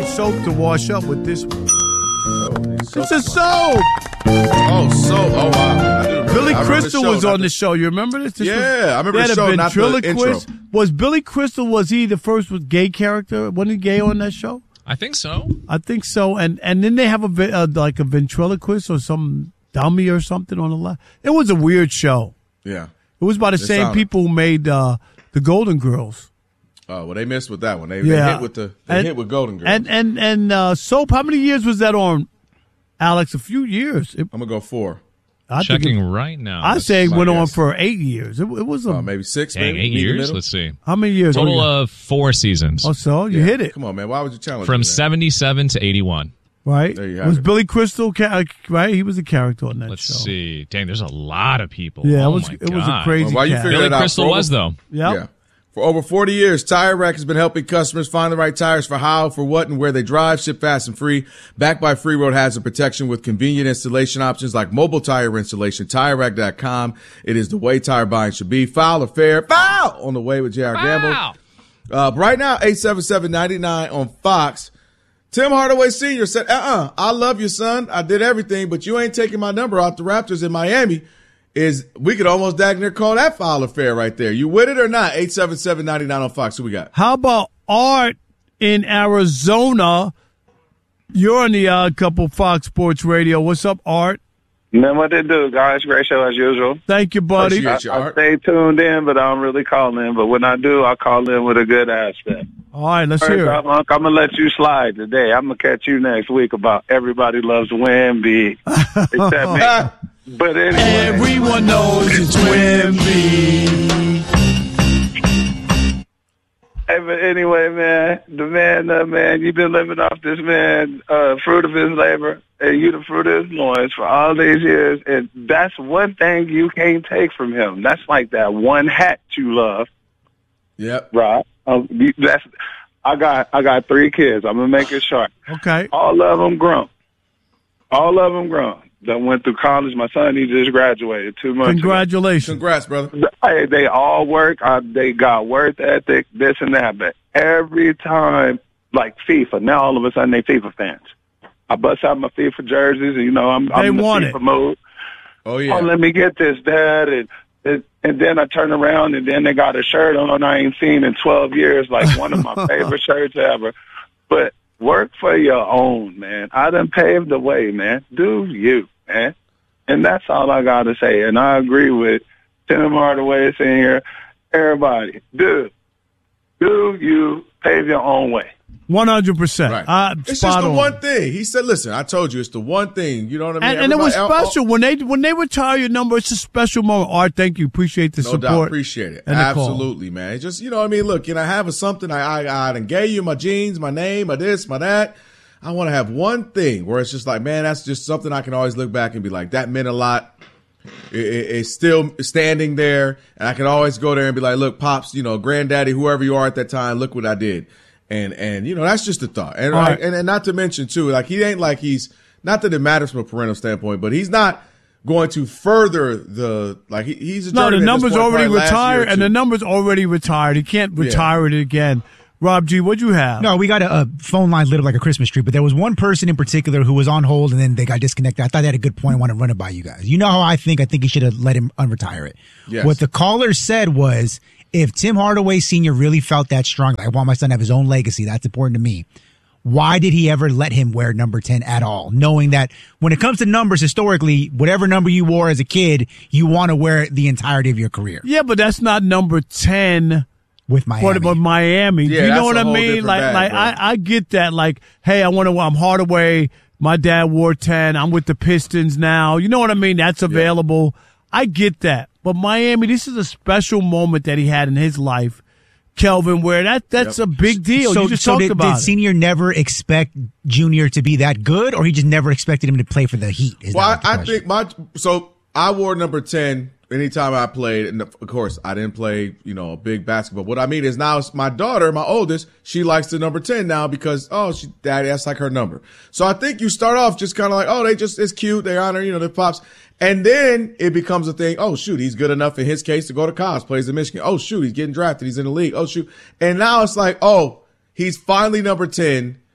soap to wash up with this one. Oh, it's a soap. Oh, soap. Oh, wow. Billy Crystal was on the show. You remember this? I remember the show, not the intro. Was Billy Crystal, was he the first gay character? Wasn't he gay on that show? I think so. And then they have like a ventriloquist or some dummy or something on the left. It was a weird show. Yeah. It was by the same people who made the Golden Girls. Oh, well, they missed with that one. They hit with Golden Girls. And Soap, how many years was that on, Alex? A few years. I'm going to go 4. Checking right now. I say it went on for 8 years. It was maybe 6. Dang, maybe 8 years. Let's see. How many years? Total of 4 seasons. Oh, so you hit it. Come on, man. Why would you challenge from me? 77 to 81? Right. There you have was it. Billy Crystal right? He was a character on that Let's show. see. Dang, there's a lot of people. Yeah, oh it was a crazy. Why you figure Billy that out? Crystal was though. Yep. Yeah. For over 40 years, Tire Rack has been helping customers find the right tires for how, for what, and where they drive. Ship fast and free. Backed by Free Road Hazard Protection with convenient installation options like mobile tire installation. TireRack.com. It is the way tire buying should be. Foul or fair? Foul! On the way with J.R. Gamble. Right now, 877-99 on Fox. Tim Hardaway Sr. said, I love you, son. I did everything, but you ain't taking my number off the Raptors in Miami. We could almost dag near call that foul affair right there. You with it or not? 877-99 on Fox. Who we got? How about Art in Arizona? You're on the Odd Couple Fox Sports Radio. What's up, Art? Man, what they do, guys? Great show as usual. Thank you, buddy. I stay tuned in, but I don't really call in. But when I do, I call in with a good aspect. All right, let's hear it. I'm going to let you slide today. I'm going to catch you next week about everybody loves Wemby. Except me. But anyway. Everyone knows it's Wemby. Hey, but anyway, man, the man, you've been living off this man, fruit of his labor, and you the fruit of his loins for all these years, and that's one thing you can't take from him. That's like that one hat you love. Yep. Right. I got 3 kids. I'm gonna make it short. Okay. All of them grown. That went through college. My son, he just graduated 2 months Congratulations. Congrats, brother. Hey, they all work. They got work ethic, this and that. But every time, like FIFA, now all of a sudden they FIFA fans. I bust out my FIFA jerseys, and I'm in the FIFA mode. Oh yeah. Oh, let me get this, Dad, and then I turn around, and then they got a shirt on I ain't seen in 12 years, like one of my favorite shirts ever. But work for your own, man. I done paved the way, man. Do you, man? And that's all I got to say. And I agree with Tim Hardaway Sr. Everybody, do you pave your own way? 100%. Right. It's just the one thing. He said, listen, I told you it's the one thing. You know what I mean? And it was special. When they retire your number, it's a special moment. Art, thank you. Appreciate the support. No doubt. Appreciate it. Absolutely, man. It's just, you know what I mean? Look, I have something. I done gave you my jeans, my name, my this, my that. I want to have one thing where it's just like, man, that's just something I can always look back and be like, that meant a lot. It's still standing there. And I can always go there and be like, look, Pops, granddaddy, whoever you are at that time, look what I did. And that's just a thought. And right. and not to mention too, like he ain't like he's not that it matters from a parental standpoint, but he's not going to further he's a no. The number's already retired, and the number's already retired. He can't retire it again. Rob G, what'd you have? No, we got a phone line lit up like a Christmas tree, but there was one person in particular who was on hold and then they got disconnected. I thought they had a good point. I want to run it by you guys. You know how I think he should have let him unretire it. Yes. What the caller said was, if Tim Hardaway Sr. really felt that strong, I want my son to have his own legacy, that's important to me, why did he ever let him wear number 10 at all? Knowing that when it comes to numbers, historically, whatever number you wore as a kid, you want to wear it the entirety of your career. Yeah, but that's not number 10 with Miami. But Miami. Yeah, you know what I mean? different bag, I get that. Like, hey, I'm Hardaway. My dad wore 10. I'm with the Pistons now. You know what I mean? That's available. Yeah. I get that. But Miami, this is a special moment that he had in his life, Kelvin, where that's a big deal. You just talked about it. Did Senior never expect Junior to be that good, or he just never expected him to play for the Heat? I think I wore number 10 anytime I played, and of course I didn't play, big basketball. What I mean is now it's my daughter, my oldest, she likes the number 10 now because, daddy, that's like her number. So I think you start off just kind of like, it's cute. They honor, the pops. And then it becomes a thing. Oh, shoot, he's good enough in his case to go to college, plays in Michigan. Oh, shoot, he's getting drafted. He's in the league. Oh, shoot. And now it's like, he's finally number 10.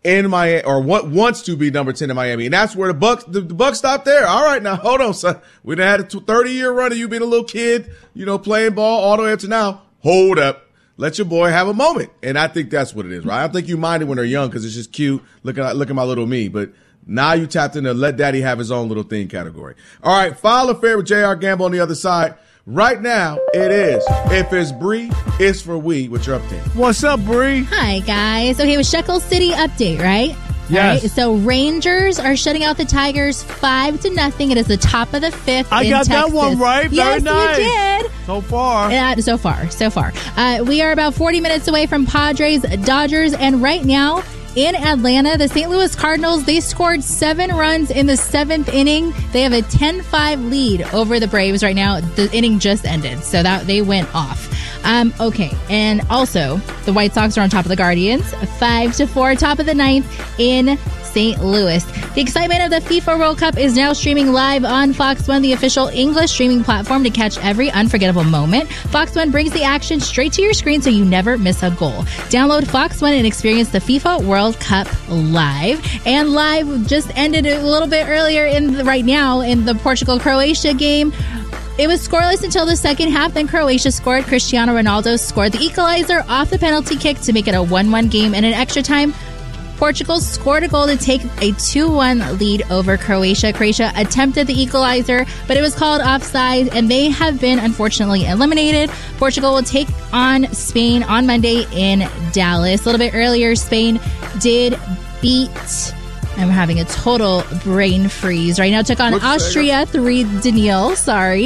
in Miami, or what wants to be number 10 in Miami. And that's where the Bucks stopped there. All right, now hold on, son. We done had a 30-year run of you being a little kid, playing ball all the way up to now. Hold up. Let your boy have a moment. And I think that's what it is, right? I don't think you mind it when they're young because it's just cute. Look at my little me. But now you tapped into let daddy have his own little thing category. All right, Foul Affair with J.R. Gamble on the other side. Right now, it is. If it's Bree, it's for we. What's your update? What's up, Bree? Hi, guys. Okay, with Shekel City update, right? Yes. Right, so Rangers are shutting out the Tigers 5-0. It is the top of the fifth. I got that one right. Very nice. You did. So far. So far. We are about 40 minutes away from Padres, Dodgers, and right now in Atlanta, the St. Louis Cardinals, they scored 7 runs in the 7th inning. They have a 10-5 lead over the Braves right now. The inning just ended, so that they went off. Okay, and also the White Sox are on top of the Guardians, 5-4, top of the 9th in St. Louis. The excitement of the FIFA World Cup is now streaming live on Fox One, the official English streaming platform, to catch every unforgettable moment. Fox One brings the action straight to your screen so you never miss a goal. Download Fox One and experience the FIFA World Cup live. And live just ended a little bit earlier right now in the Portugal-Croatia game. It was scoreless until the second half. Then Croatia scored. Cristiano Ronaldo scored the equalizer off the penalty kick to make it a 1-1 game. And in extra time, Portugal scored a goal to take a 2-1 lead over Croatia. Croatia attempted the equalizer, but it was called offside, and they have been unfortunately eliminated. Portugal will take on Spain on Monday in Dallas. A little bit earlier, Spain did beat... I'm having a total brain freeze right now. Took on Austria 3-0.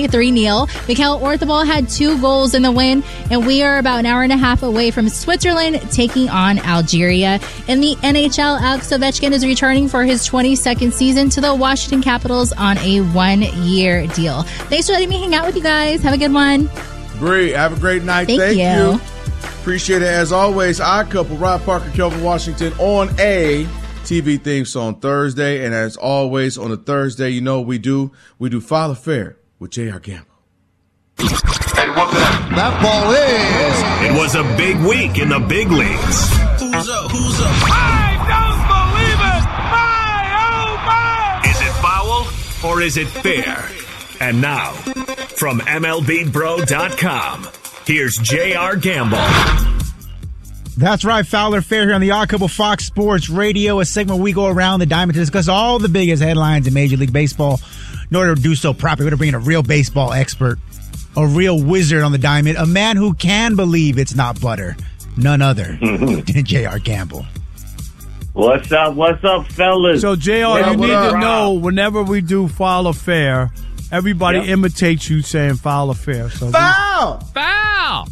Mikel Oyarzabal had 2 goals in the win, and we are about an hour and a half away from Switzerland taking on Algeria. In the NHL, Alex Ovechkin is returning for his 22nd season to the Washington Capitals on a 1-year deal. Thanks for letting me hang out with you guys. Have a good one. Bree, have a great night. Thank you. Appreciate it. As always, our couple, Rod Parker, Kelvin Washington, on a TV theme song Thursday, and as always on a Thursday, we do Foul Affair with J.R. Gamble. That ball is. It was a big week in the big leagues. Who's up? I don't believe it! My, oh my! Is it foul or is it fair? And now, from MLBBro.com, here's J.R. Gamble. That's right, Foul or Fair here on the Odd Couple Fox Sports Radio, a segment where we go around the diamond to discuss all the biggest headlines in Major League Baseball. In order to do so properly, we're going to bring in a real baseball expert, a real wizard on the diamond, a man who can believe it's not butter, none other than J.R. Gamble. What's up, fellas? So, J.R., you need to know whenever we do Foul or Fair, everybody imitates you saying Foul or Fair. So Foul! Foul!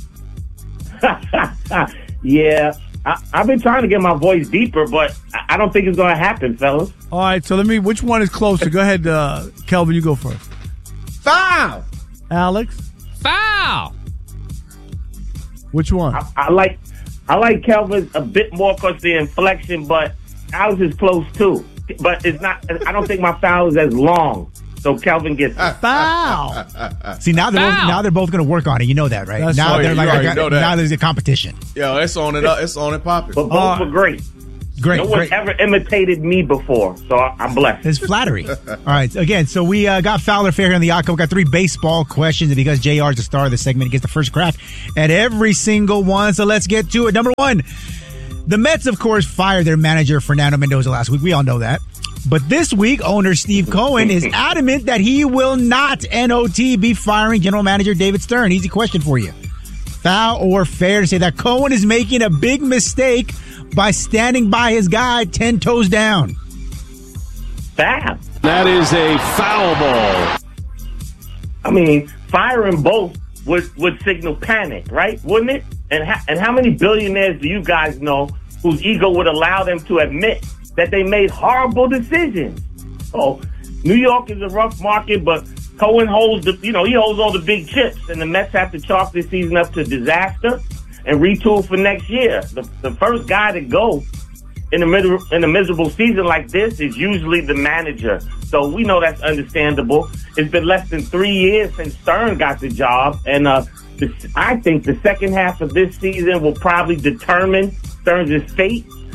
Yeah, I've been trying to get my voice deeper, but I don't think it's going to happen, fellas. All right, so which one is closer? Go ahead, Kelvin, you go first. Foul! Alex? Foul! Which one? I like Kelvin a bit more because the inflection, but Alex is close too. But it's not. I don't think my foul is as long. So Kelvin gets foul. See, now they're both going to work on it. You know that, right? That's now right. they're Now there's a competition. Yo, it's on it up. It's on and popping. But both were great. Great. No one's ever imitated me before, so I'm blessed. It's flattery. All right. Again, so we got Foul or Fair here on the Yacht Club. Got 3 baseball questions, and because JR is the star of the segment, he gets the first crack at every single one. So let's get to it. Number 1, the Mets, of course, fired their manager Fernando Mendoza last week. We all know that. But this week, owner Steve Cohen is adamant that he will not, NOT, be firing general manager David Stern. Easy question for you. Foul or fair to say that Cohen is making a big mistake by standing by his guy 10 toes down? Foul. That is a foul ball. I mean, firing both would signal panic, right? Wouldn't it? And how many billionaires do you guys know whose ego would allow them to admit that they made horrible decisions? Oh, New York is a rough market, but Cohen holds he holds all the big chips, and the Mets have to chalk this season up to disaster and retool for next year. The first guy to go in a miserable season like this is usually the manager. So we know that's understandable. It's been less than 3 years since Stern got the job, and I think the second half of this season will probably determine Stern's fate.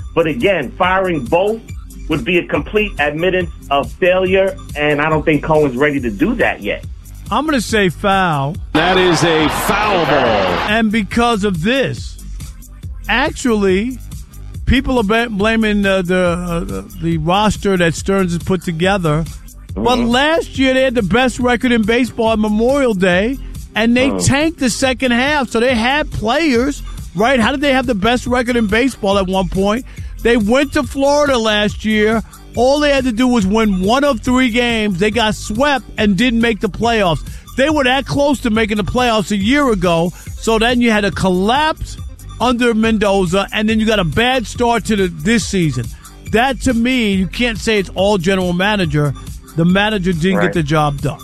But again, firing both would be a complete admittance of failure, and I don't think Cohen's ready to do that yet. I'm going to say foul. That is a foul ball. And because of this, actually, people are blaming the roster that Stearns has put together. But last year, they had the best record in baseball on Memorial Day, and they tanked the second half. So they had players, right? How did they have the best record in baseball at one point? They went to Florida last year. All they had to do was win one of 3 games. They got swept and didn't make the playoffs. They were that close to making the playoffs a year ago. So then you had a collapse under Mendoza, and then you got a bad start to this season. That, to me, you can't say it's all general manager. The manager didn't get the job done.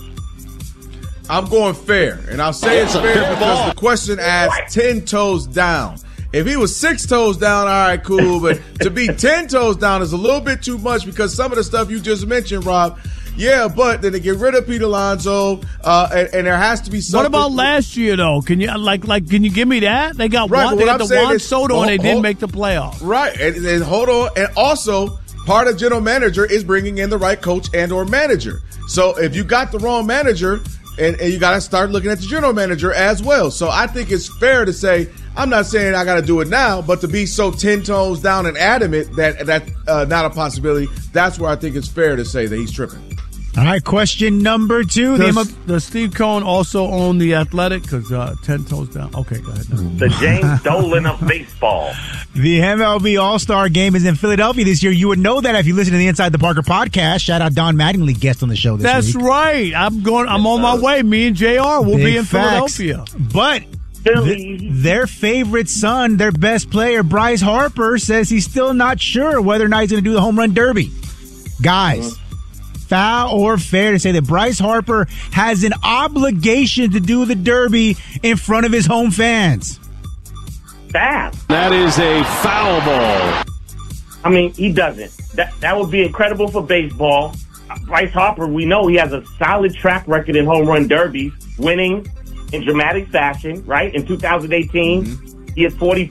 I'm going fair, and I'll say it's fair because the question asks 10 toes down. If he was 6 toes down, all right, cool. But to be 10 toes down is a little bit too much because some of the stuff you just mentioned, Rob. Yeah, but then they get rid of Pete Alonso, and there has to be something. What about last year, though? Can you can you give me that? They got right, one. They got the Juan Soto, and they didn't make the playoffs. Right, and hold on, and also part of general manager is bringing in the right coach and or manager. So if you got the wrong manager, and you got to start looking at the general manager as well. So I think it's fair to say, I'm not saying I got to do it now, but to be so 10 toes down and adamant that that's not a possibility, that's where I think it's fair to say that he's tripping. All right, question number 2. Does Steve Cohen also own the Athletic? Because 10 toes down. Okay, go ahead. The James Dolan of baseball. The MLB All-Star Game is in Philadelphia this year. You would know that if you listen to the Inside the Parker podcast. Shout out Don Mattingly, guest on the show this week. That's right. I'm on my way. Me and JR will be in Philadelphia. But their favorite son, their best player, Bryce Harper, says he's still not sure whether or not he's going to do the home run derby. Guys, foul or fair to say that Bryce Harper has an obligation to do the derby in front of his home fans? Foul. That is a foul ball. I mean, he doesn't. That would be incredible for baseball. Bryce Harper, we know he has a solid track record in home run derbies, winning in dramatic fashion, right? In 2018, he had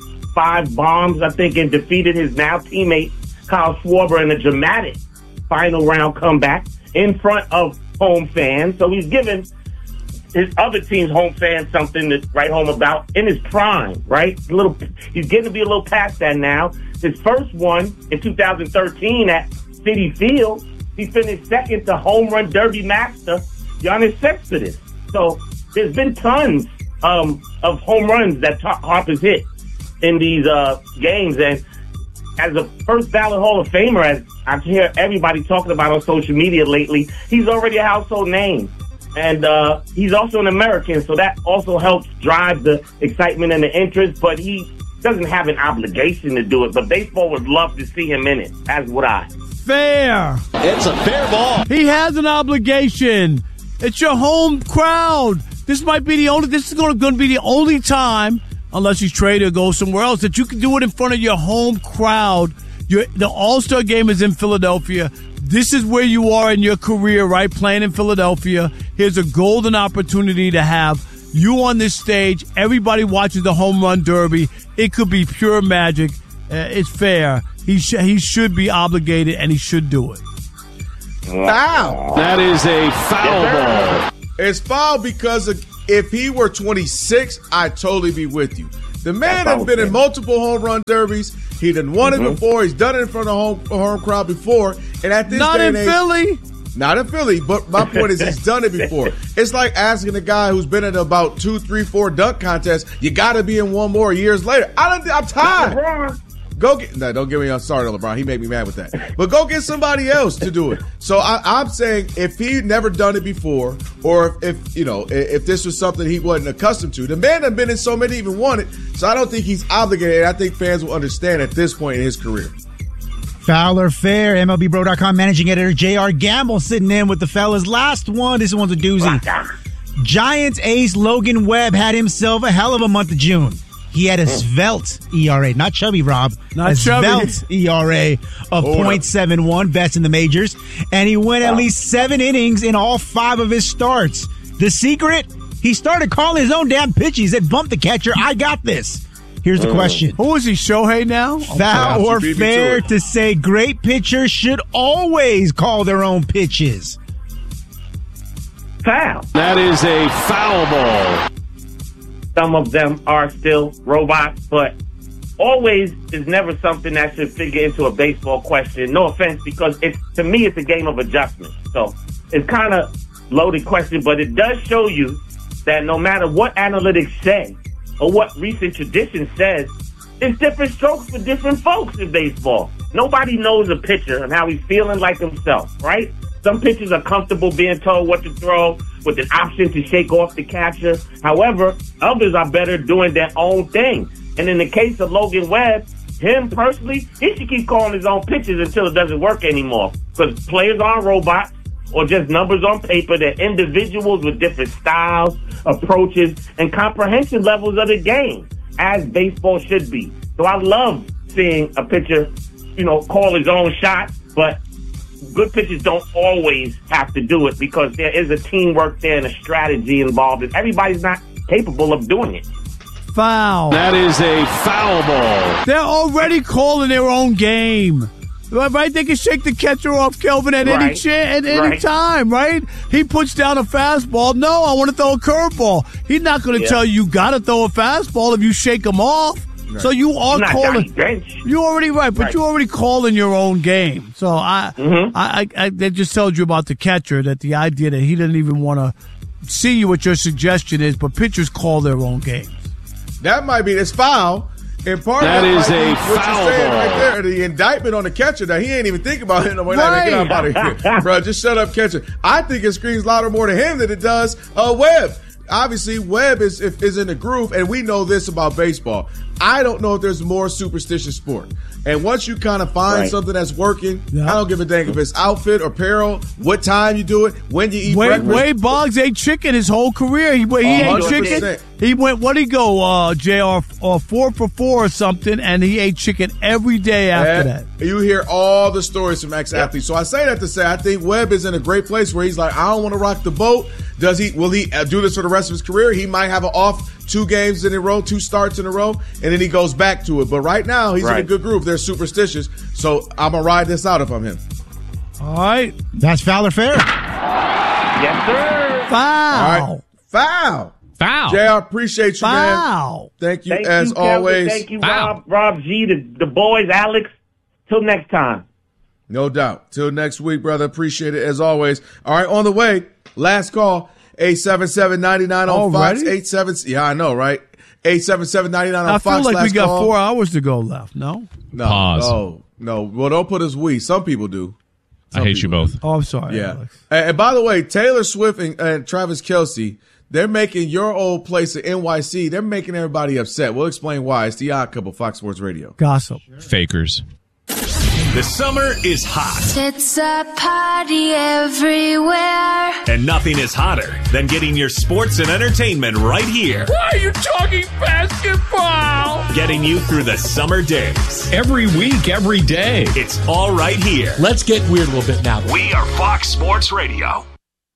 45 bombs, I think, and defeated his now teammate, Kyle Schwarber, in a dramatic final round comeback in front of home fans. So he's given his other team's home fans something to write home about in his prime, right? He's getting to be a little past that now. His first one in 2013 at Citi Field, he finished second to home run derby master Giannis Cespedes. So there's been tons of home runs that Harper's hit in these games. And as a first ballot Hall of Famer, as I hear everybody talking about on social media lately, he's already a household name. And he's also an American, so that also helps drive the excitement and the interest. But he doesn't have an obligation to do it. But baseball would love to see him in it, as would I. Fair. It's a fair ball. He has an obligation. It's your home crowd. This is going to be the only time, unless he's traded or goes somewhere else, that you can do it in front of your home crowd. The All-Star Game is in Philadelphia. This is where you are in your career, right? Playing in Philadelphia. Here's a golden opportunity to have you on this stage. Everybody watches the home run derby. It could be pure magic. It's fair. He should be obligated, and he should do it. Foul. That is a foul ball. It's foul because if he were 26, I'd totally be with you. The man has been in multiple home run derbies. He done won it before. He's done it in front of home crowd before. And at this not day in and age, Philly. Not in Philly. But my point is, he's done it before. It's like asking a guy who's been in about 2, 3, 4 dunk contests. You got to be in one more years later. I'm tired. Go get don't give me a sorry to LeBron. He made me mad with that. But go get somebody else to do it. So I'm saying if he never done it before, or if this was something he wasn't accustomed to, the man had been in so many even won it. So I don't think he's obligated. I think fans will understand at this point in his career. Foul or fair, MLBBro.com managing editor J.R. Gamble sitting in with the fellas. Last one. This one's a doozy. Giants ace Logan Webb had himself a hell of a month of June. He had a svelte ERA, not chubby, Rob. Svelte ERA of .71, best in the majors. And he went at least 7 innings in all 5 of his starts. The secret? He started calling his own damn pitches. He said, bump the catcher, I got this. Here's the question. Who is he, Shohei now? Foul or fair to say great pitchers should always call their own pitches? Foul. That is a foul ball. Some of them are still robots, but always is never something that should figure into a baseball question. No offense, because to me, it's a game of adjustment. So it's kind of loaded question, but it does show you that no matter what analytics say or what recent tradition says, it's different strokes for different folks in baseball. Nobody knows a pitcher and how he's feeling like himself, right? Some pitchers are comfortable being told what to throw with an option to shake off the catcher. However, others are better doing their own thing. And in the case of Logan Webb, him personally, he should keep calling his own pitches until it doesn't work anymore. Because players aren't robots or just numbers on paper. They're individuals with different styles, approaches, and comprehension levels of the game, as baseball should be. So I love seeing a pitcher, call his own shot, but good pitchers don't always have to do it because there is a teamwork there and a strategy involved, and everybody's not capable of doing it. Foul. That is a foul ball. They're already calling their own game. Right? They can shake the catcher off, Kelvin, at any time, right? He puts down a fastball. No, I want to throw a curveball. He's not going to tell you got to throw a fastball if you shake him off. Right. So you are calling. You're already right, but you're already calling your own game. So I they just told you about the catcher, that the idea that he didn't even want to see what your suggestion is, but pitchers call their own games. That might be this foul. And part that of is a what foul you're saying ball. right there, the indictment on the catcher that he ain't even think about him. Right. Get out of here. Bro, just shut up, catcher. I think it screams louder more to him than it does Webb. Obviously, Webb is in the groove, and we know this about baseball. I don't know if there's more superstitious sport. And once you kind of find something that's working, I don't give a dang if it's outfit or apparel, what time you do it, when you eat breakfast. Wade Boggs ate chicken his whole career. He ate chicken. He went, what did he go, JR, 4 for 4 or something, and he ate chicken every day after that. You hear all the stories from ex-athletes. So I say that to say I think Webb is in a great place where he's like, I don't want to rock the boat. Will he do this for the rest of his career? He might have an off 2 games in a row, 2 starts in a row, and then he goes back to it. But right now, he's in a good groove. They're superstitious. So I'm going to ride this out if I'm him. All right. That's foul or fair? Yes, sir. Foul. All right. Foul. Foul. JR, appreciate you, man. Thank you, as always. Thank you, Rob G, the boys, Alex. Till next time. No doubt. Till next week, brother. Appreciate it, as always. All right, on the way, last call, 877-99 on Fox. 87. Yeah, I know, right? 877-99 on Fox. I feel like last we got call. 4 hours to go left, no? Pause. No. Well, don't put us we. Some people do. I hate you both. Oh, I'm sorry, Yeah. Alex. And by the way, Taylor Swift and Travis Kelce, they're making your old place at NYC, they're making everybody upset. We'll explain why. It's the Odd Couple, Fox Sports Radio. Gossip. Fakers. The summer is hot, It's a party everywhere. and nothing is hotter than getting your sports and entertainment right here. Why are you talking basketball? Getting you through the summer days. Every week, every day. It's all right here. Let's get weird a little bit now. We are Fox Sports Radio.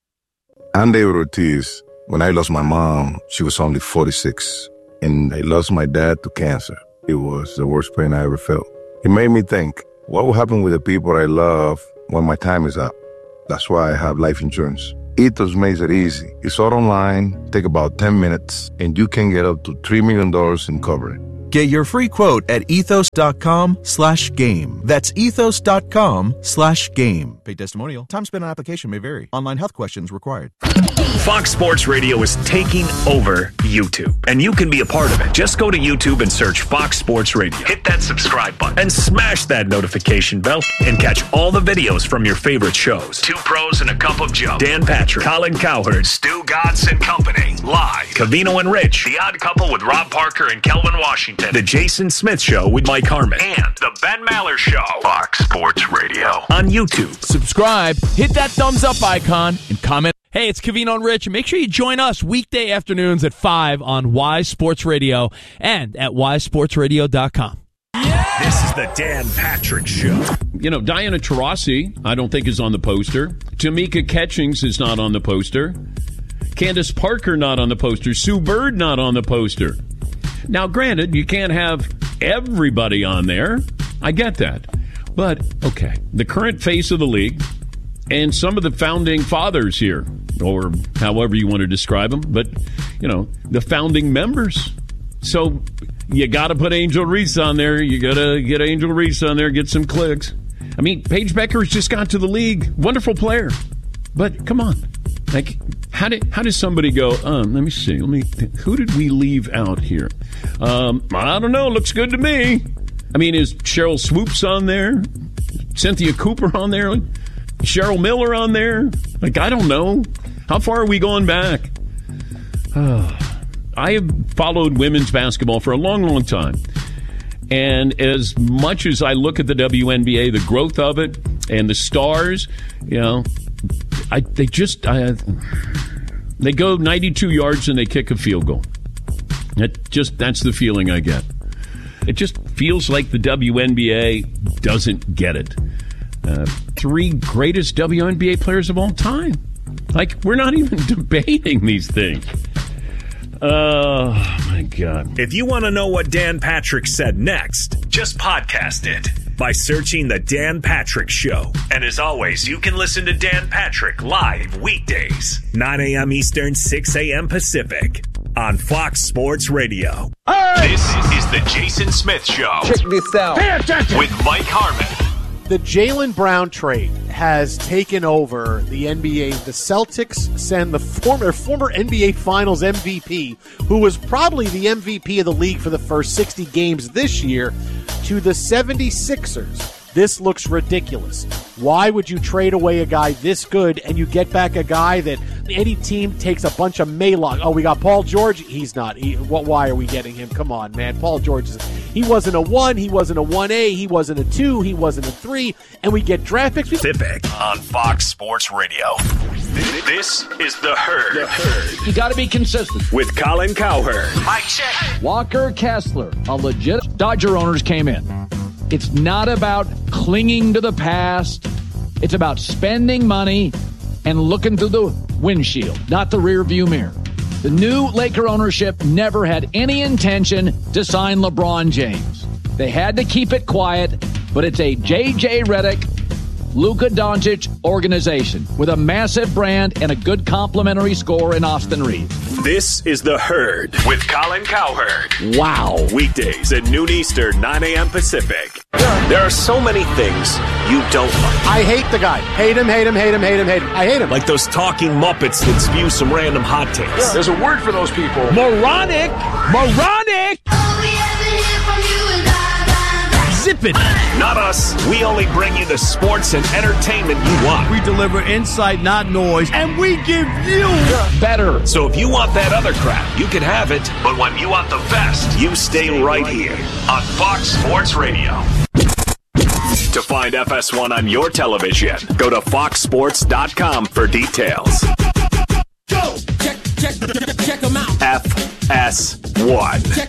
I'm David Ortiz. When I lost my mom, she was only 46, and I lost my dad to cancer. It was the worst pain I ever felt. It made me think, what will happen with the people I love when my time is up? That's why I have life insurance. Ethos makes it easy. It's all online, take about 10 minutes, and you can get up to $3 million in coverage. Get your free quote at ethos.com/game. That's ethos.com/game. Paid testimonial. Time spent on application may vary. Online health questions required. Fox Sports Radio is taking over YouTube, and you can be a part of it. Just go to YouTube and search Fox Sports Radio. Hit that subscribe button and smash that notification bell and catch all the videos from your favorite shows. 2 Pros and a Cup of Joe, Dan Patrick, Colin Cowherd, Stu Godson Company, live. Covino and Rich, The Odd Couple with Rob Parker and Kelvin Washington, The Jason Smith Show with Mike Harmon, and The Ben Maller Show. Fox Sports Radio on YouTube. Subscribe, hit that thumbs up icon, and comment. Hey, it's Covino and Rich. Make sure you join us weekday afternoons at 5 on Wise Sports Radio and at wisesportsradio.com. This is the Dan Patrick Show. You know, Diana Taurasi, I don't think is on the poster. Tamika Catchings is not on the poster. Candace Parker not on the poster. Sue Bird not on the poster. Now, granted, you can't have everybody on there. I get that. But, okay, the current face of the league and some of the founding fathers here, or however you want to describe them, but, the founding members. So you got to put Angel Reese on there. You got to get Angel Reese on there, get some clicks. I mean, Paige Beckers just got to the league. Wonderful player. But come on. Like, how does somebody go, let me see. Who did we leave out here? I don't know. Looks good to me. I mean, is Cheryl Swoops on there? Cynthia Cooper on there? Cheryl Miller on there? Like, I don't know. How far are we going back? I have followed women's basketball for a long, long time. And as much as I look at the WNBA, the growth of it, and the stars, they go 92 yards and they kick a field goal. That's the feeling I get. It just feels like the WNBA doesn't get it. 3 greatest WNBA players of all time. Like, we're not even debating these things. Oh, my God. If you want to know what Dan Patrick said next, just podcast it by searching The Dan Patrick Show. And as always, you can listen to Dan Patrick live weekdays, 9 a.m. Eastern, 6 a.m. Pacific on Fox Sports Radio. Hey! This is The Jason Smith Show. Check this out. Pay attention. With Mike Harmon. The Jaylen Brown trade has taken over the NBA. The Celtics send the former NBA Finals MVP, who was probably the MVP of the league for the first 60 games this year, to the 76ers. This looks ridiculous. Why would you trade away a guy this good and you get back a guy that any team takes a bunch of Maylog? Oh, we got Paul George. He's not. Why are we getting him? Come on, man. Paul George, he wasn't a 1. He wasn't a 1A. He wasn't a 2. He wasn't a 3. And we get draft picks. Pacific on Fox Sports Radio. This is The Herd. The Herd. You got to be consistent. With Colin Cowherd. Mike check. Walker Kessler, a legit Dodger owners came in. It's not about clinging to the past. It's about spending money and looking through the windshield, not the rear view mirror. The new Laker ownership never had any intention to sign LeBron James. They had to keep it quiet, but it's a J.J. Redick, Luka Doncic organization with a massive brand and a good complimentary score in Austin Reeves. This is The Herd with Colin Cowherd. Wow. Weekdays at noon Eastern, 9 a.m. Pacific. There are so many things you don't like. I hate the guy. Hate him. I hate him. Like those talking Muppets that spew some random hot takes. Yeah. There's a word for those people. Moronic. Zip it. Not us. We only bring you the sports and entertainment you want. We deliver insight, not noise, and we give you better. So if you want that other crap, you can have it. But when you want the best, you stay right here on Fox Sports Radio. To find FS1 on your television, go to foxsports.com for details. Go! Check them out. FS1.